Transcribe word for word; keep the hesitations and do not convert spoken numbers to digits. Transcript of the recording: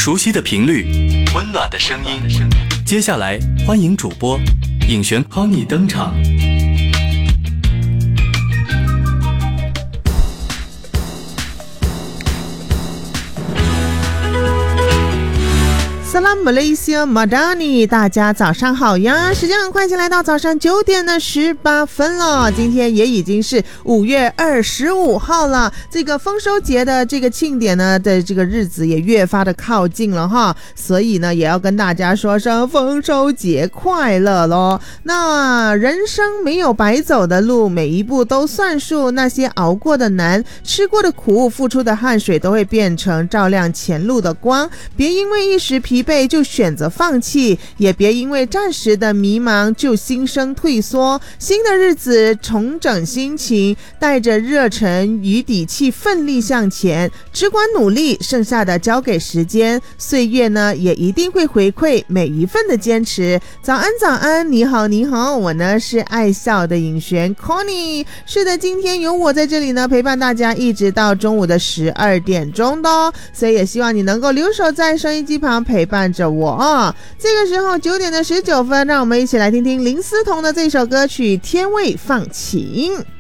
熟悉的频率，温暖的声音。接下来欢迎主播尹璇 Honey 登场。 Salam Malaysia Madani， 大家早上好呀！时间很快就来到早上九点的十八分了，今天也已经是五月二十五号了。这个丰收节的这个庆典呢的这个日子也越发的靠近了哈，所以呢也要跟大家说声丰收节快乐咯。那人生没有白走的路，每一步都算数，那些熬过的难，吃过的苦，付出的汗水都会变成照亮前路的光。别因为一时疲惫就选择放弃，也别因为暂时的迷茫就心生退缩。新的日子重整心情，带着热忱与底气奋力向前，只管努力，剩下的交给时间。岁月呢也一定会回馈每一份的坚持。早安早安，你好你好，我呢是爱笑的尹璇 Connie。 是的，今天有我在这里呢陪伴大家一直到中午的十二点钟的哦，所以也希望你能够留守在收音机旁陪伴伴着我啊！这个时候九点的十九分，让我们一起来听听林思彤的这首歌曲《天未放晴》。